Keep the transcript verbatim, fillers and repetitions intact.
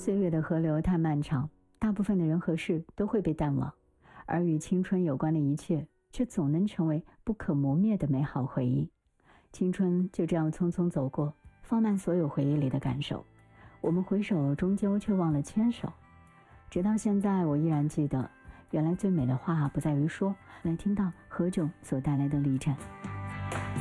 岁月的河流太漫长，大部分的人和事都会被淡忘，而与青春有关的一切却总能成为不可磨灭的美好回忆。青春就这样匆匆走过，放慢所有回忆里的感受，我们回首终究却忘了牵手。直到现在我依然记得，原来最美的话不在于说，来听到何炅所带来的力战。